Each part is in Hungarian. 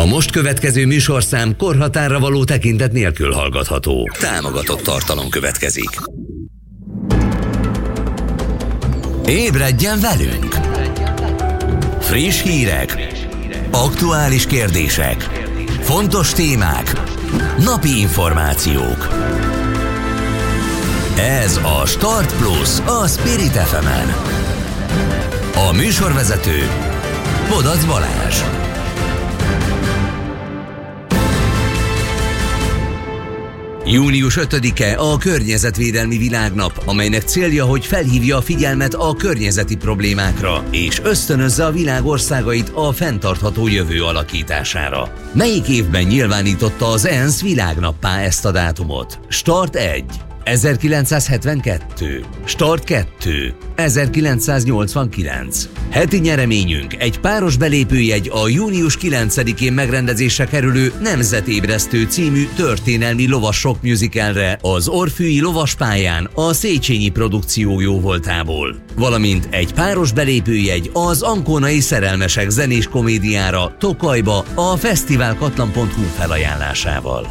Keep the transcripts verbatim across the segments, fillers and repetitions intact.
most következő műsorszám korhatárra való tekintet nélkül hallgatható. Támogatott tartalom következik. Ébredjen velünk! Friss hírek, aktuális kérdések, fontos témák, napi információk. Ez a Start Plus a Spirit ef emen. A műsorvezető Bodac Balázs. június ötödike a Környezetvédelmi Világnap, amelynek célja, hogy felhívja a figyelmet a környezeti problémákra, és ösztönözze a világ országait a fenntartható jövő alakítására. Melyik évben nyilvánította az ENSZ világnappá ezt a dátumot? Start egy. ezerkilencszázhetvenkettő. Start kettő. ezerkilencszáznyolcvankilenc. Heti nyereményünk egy páros belépőjegy a június kilencedikén megrendezésre kerülő Nemzetébresztő című történelmi lovas rock musicalre az Orfűi Lovaspályán a Széchenyi produkció jóvoltából, valamint egy páros belépőjegy az Ankonai Szerelmesek zenés komédiára Tokajba a fesztiválkatlan pont hu felajánlásával.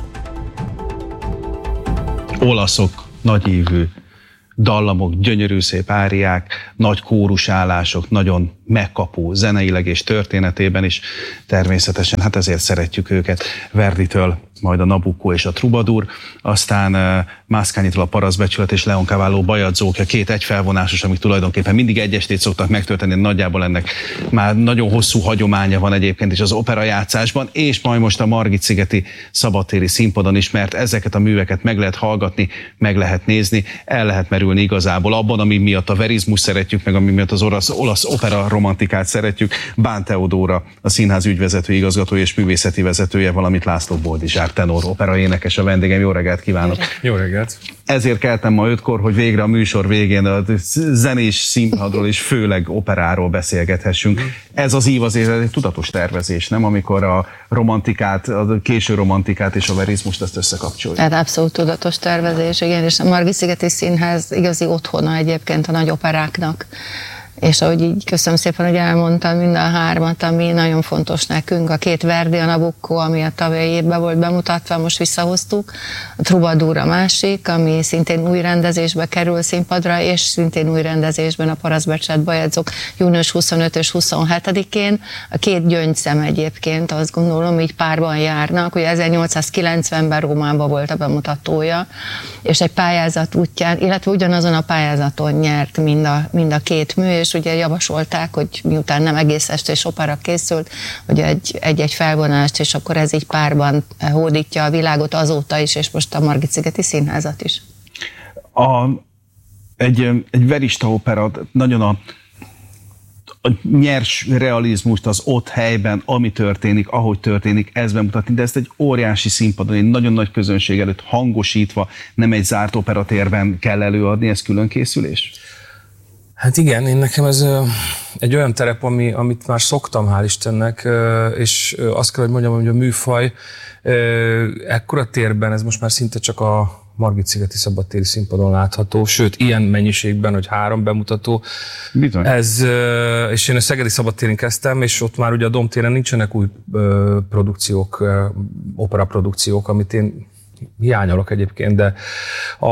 Olaszok, nagyívű dallamok, gyönyörű szép áriák, nagy kórusállások, nagyon megkapó zeneileg és történetében is. Természetesen, hát ezért szeretjük őket. Verditől majd a Nabucco és a Troubadour, aztán uh, Mascagni-től a Parasztbecsület és Leoncavallo Bajadzókja, két egyfelvonásos, amik tulajdonképpen mindig egy estét szoktak megtölteni, nagyjából ennek már nagyon hosszú hagyománya van egyébként is az operajátszásban, és majd most a Margit-szigeti szabadtéri színpadon is, mert ezeket a műveket meg lehet hallgatni, meg lehet nézni, el lehet merülni igazából abban, ami miatt a verizmus szeretjük, meg ami miatt az olasz, olasz opera romantikát szeretjük. Bán Teodóra, a színház ügyvezető igazgatója és művészeti vezetője, valamint László Boldizsár tenor opera énekes a vendégem. Jó reggelt kívánok! Jó reggelt! Ezért keltem ma ötkor, hogy végre a műsor végén a zenés színpadról és főleg operáról beszélgethessünk. Ez az ív azért egy tudatos tervezés, nem? Amikor a romantikát, a késő romantikát és a verizmust ezt összekapcsoljuk. Tehát abszolút tudatos tervezés, igen, és a Margit-szigeti Színház igazi otthona egyébként a nagy operáknak. És ahogy így köszönöm szépen, hogy elmondtam mind a hármat, ami nagyon fontos nekünk. A két Verdi, a Nabucco, ami a tavalyi évben volt bemutatva, most visszahoztuk. A Troubadour a másik, ami szintén új rendezésbe kerül színpadra, és szintén új rendezésben a Parasztbecsület Bajadzók június huszonötödikén és huszonhetedikén. A két gyöngyszem egyébként, azt gondolom, így párban járnak. Ugye ezernyolcszázkilencvenben Rómában volt a bemutatója, és egy pályázat útján, illetve ugyanazon a pályázaton nyert mind a, mind a két mű, és ugye javasolták, hogy miután nem egész estés opera készült, hogy egy-egy felvonást, és akkor ez így párban hódítja a világot azóta is, és most a Margit-szigeti Színházat is. A, egy, egy verista opera, nagyon a, a nyers realizmust az ott helyben, ami történik, ahogy történik, ez bemutatni, de ezt egy óriási színpadon, egy nagyon nagy közönség előtt hangosítva, nem egy zárt operatérben kell előadni, ez külön készülés? Hát igen, én nekem ez egy olyan terep, ami, amit már szoktam, hál' Istennek, és azt kell, hogy mondjam, hogy a műfaj ekkora térben, ez most már szinte csak a Margit-szigeti szabadtéri színpadon látható, sőt, ilyen mennyiségben, hogy három bemutató. Bizony. Ez, és én a szegedi szabadtéren kezdtem, és ott már ugye a Domtéren nincsenek új produkciók, operaprodukciók, amit én hiányolok egyébként, de, a,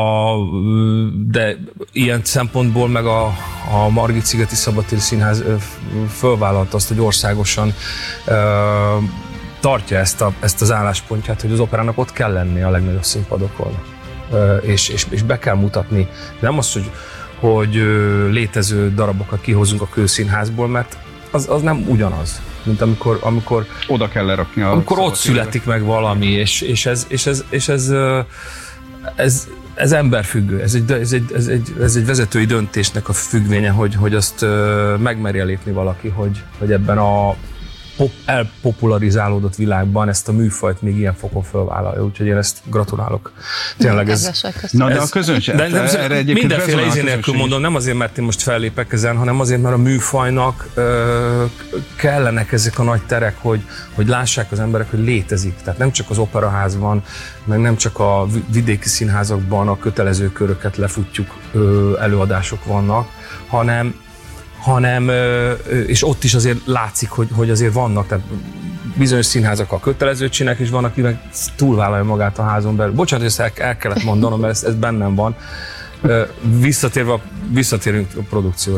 de ilyen szempontból meg a, a Margit-szigeti szabadtéri színház fölvállalta azt, hogy országosan ö, tartja ezt, a, ezt az álláspontját, hogy az operának ott kell lenni a legnagyobb színpadokon, ö, és, és, és be kell mutatni. Nem az, hogy, hogy létező darabokat kihozunk a kőszínházból, mert az, az nem ugyanaz, mint amikor, amikor oda kell lerakni a amikor ott születik meg valami, és, és, ez, és, ez, és ez, ez, ez emberfüggő, ez egy, ez, egy, ez, egy, ez egy vezetői döntésnek a függvénye, hogy, hogy azt megmerje lépni valaki, hogy, hogy ebben a pop, elpopularizálódott világban ezt a műfajt még ilyen fokon fölvállalja, úgyhogy én ezt gratulálok. Tényleg ez... Na de a közönség, de, de, de mindenféle izé nélkül mondom, nem azért, mert én most fellépek ezen, hanem azért, mert a műfajnak ö, kellenek ezek a nagy terek, hogy, hogy lássák az emberek, hogy létezik. Tehát nem csak az operaházban, meg nem csak a vidéki színházakban a kötelező köröket lefutjuk ö, előadások vannak, hanem hanem, és ott is azért látszik, hogy, hogy azért vannak, tehát bizonyos színházakkal kötelezőt csinálnak, és van, aki meg túlvállalja magát a házon belül. Bocsánat, ezt el, el kellett mondanom, mert ez, ez bennem van. Visszatérve, visszatérünk a produkcióra.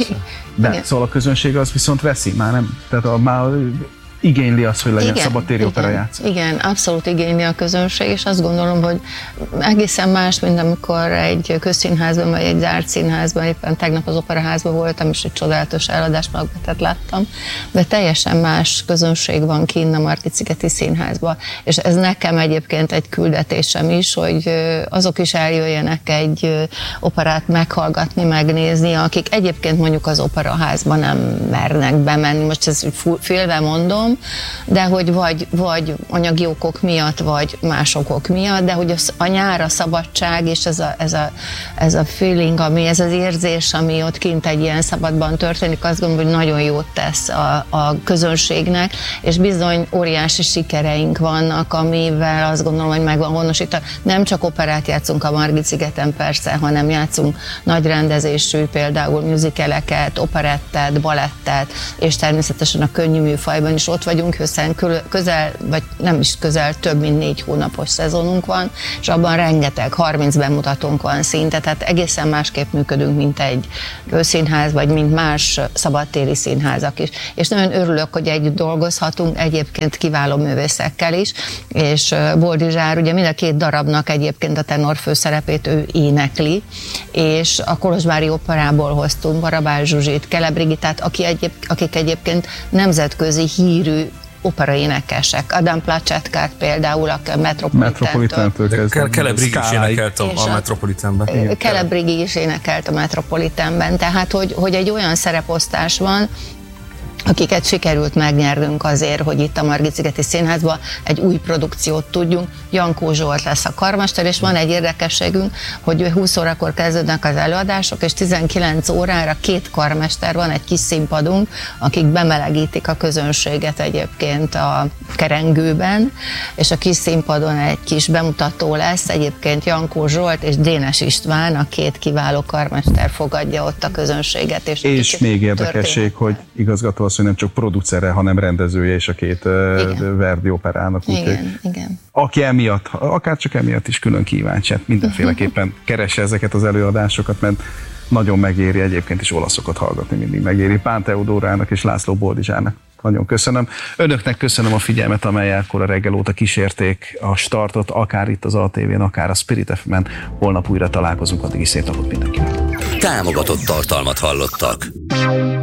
De szóval a közönség az viszont veszi, már nem, tehát a, már igényli azt, hogy legyen szabadtéri opera játszó. Igen, abszolút igényli a közönség, és azt gondolom, hogy egészen más, mint amikor egy közszínházban, vagy egy zárt színházban, éppen tegnap az operaházban voltam, és egy csodálatos eladást magbetet láttam, de teljesen más közönség van kinn a Margit-szigeti Színházban, és ez nekem egyébként egy küldetésem is, hogy azok is eljöjjenek egy operát meghallgatni, megnézni, akik egyébként mondjuk az operaházban nem mernek bemenni, most ezt félve mondom, de hogy vagy, vagy anyagi okok miatt, vagy más okok miatt, de hogy a nyár, a szabadság, és ez a, ez, a, ez a feeling, ami, ez az érzés, ami ott kint egy ilyen szabadban történik, azt gondolom, hogy nagyon jót tesz a, a közönségnek, és bizony óriási sikereink vannak, amivel azt gondolom, hogy meg van honosítva. Nem csak operát játszunk a Margit-szigeten persze, hanem játszunk nagy rendezésű, például musicaleket, operettet, balettet, és természetesen a könnyű műfajban is ott vagyunk, hiszen közel, vagy nem is közel, több mint négy hónapos szezonunk van, és abban rengeteg, harminc bemutatónk van szinte, tehát egészen másképp működünk, mint egy színház, vagy mint más szabadtéri színházak is. És nagyon örülök, hogy együtt dolgozhatunk, egyébként kiváló művészekkel is, és Boldizsár, ugye mind a két darabnak egyébként a tenor főszerepét ő énekli, és a Kolozsvári Operából hoztunk Barabás Zsuzsit, Kele Brigitát, aki egyéb, akik egyébként nemzetközi hírű operaénekesek. Adam Placetkát például a Metropolitantől. Kele Brigi is énekelt a, a Metropolitanben. Kele Brigi is énekelt a Metropolitanben. Tehát, hogy, hogy egy olyan szereposztás van, akiket sikerült megnyernünk azért, hogy itt a Margit-szigeti Színházban egy új produkciót tudjunk. Jankó Zsolt lesz a karmester, és van egy érdekességünk, hogy húsz órakor kezdődnek az előadások, és tizenkilenc órára két karmester van, egy kis színpadunk, akik bemelegítik a közönséget egyébként a kerengőben, és a kis színpadon egy kis bemutató lesz, egyébként Jankó Zsolt és Dénes István, a két kiváló karmester fogadja ott a közönséget. És, és még érdekesség, hogy igazgató az, hogy nem csak producere, hanem rendezője és a két igen. Verdi operának. Igen, úgy, igen. Aki emiatt, akár csak emiatt is külön kíváncsi, mindenféleképpen keresse ezeket az előadásokat, mert nagyon megéri, egyébként is olaszokat hallgatni mindig megéri. Pán Teodórának és László Boldizsának. Nagyon köszönöm. Önöknek köszönöm a figyelmet, amelyel akkor a reggel óta kísérték a startot, akár itt az á té vén, akár a Spirit ef emen. Holnap újra találkozunk, addig is szép napot mindenkinek. Támogatott tartalmat hallottak.